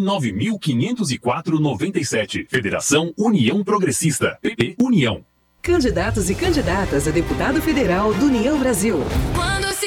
9.504,97. Federação União Progressista. PP União. Candidatos e candidatas a deputado federal do União Brasil.